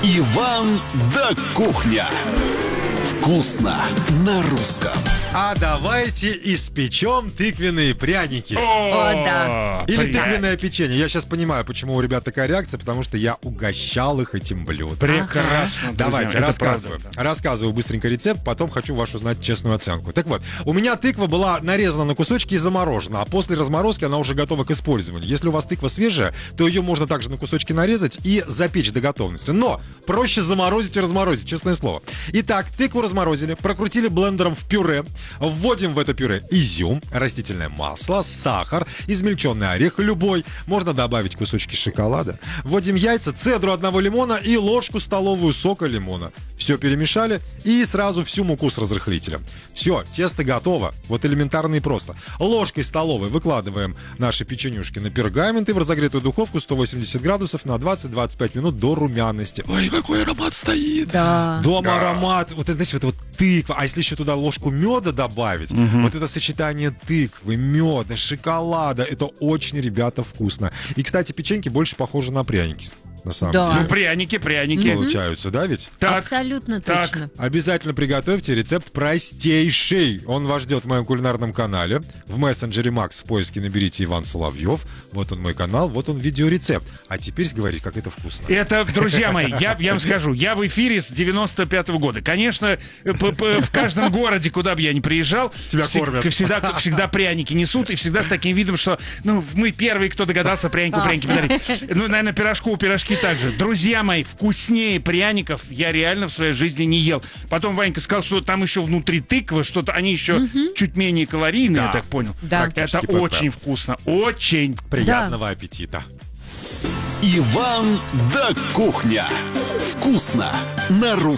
Иван да кухня. Вкусно на русском. А давайте испечем тыквенные пряники. О, да. Или тыквенное печенье. Я сейчас понимаю, почему у ребят такая реакция, потому что я угощал их этим блюдом. Прекрасно. Давайте, друзья, это рассказываю. правда. Рассказываю быстренько рецепт, потом хочу вашу знать честную оценку. Так вот, у меня тыква была нарезана на кусочки и заморожена, а после разморозки она уже готова к использованию. Если у вас тыква свежая, то ее можно также на кусочки нарезать и запечь до готовности. Но проще заморозить и разморозить, честное слово. Итак, тыкву разморозили, прокрутили блендером в пюре, вводим в это пюре изюм, растительное масло, сахар, измельченный орех любой, можно добавить кусочки шоколада, вводим яйца, цедру одного лимона и ложку столовую сока лимона. Все перемешали и сразу всю муку с разрыхлителем. Все, тесто готово. Вот элементарно и просто. Ложкой столовой выкладываем наши печенюшки на пергамент и в разогретую духовку 180 градусов на 20-25 минут до румяности. Ой, какой аромат стоит! Да. Дома аромат. Вот, знаете, вот тыква. А если еще туда ложку меда добавить, вот это сочетание тыквы, меда, шоколада, это очень, ребята, вкусно. И, кстати, печеньки больше похожи на пряники. На самом Да. деле. Ну, пряники. Получаются, да ведь? Так, Абсолютно так. точно. Обязательно приготовьте рецепт простейший. Он вас ждет в моем кулинарном канале. В мессенджере Макс в поиске наберите Иван Соловьев. Вот он мой канал, вот он видеорецепт. А теперь говори, как это вкусно. Это, друзья мои, я вам скажу, я в эфире с 95-го года. Конечно, в каждом городе, куда бы я ни приезжал, Тебя кормят. всегда пряники несут, и всегда с таким видом, что мы первые, кто догадался пряники подарить. Ну, наверное, пирожки также. Друзья мои, вкуснее пряников я реально в своей жизни не ел. Потом Ванька сказал, что там еще внутри тыквы, что-то они еще чуть менее калорийные, Да. я так понял. Да. Это Практически очень вкусно, очень. Приятного аппетита. Иван да кухня. Вкусно на русском.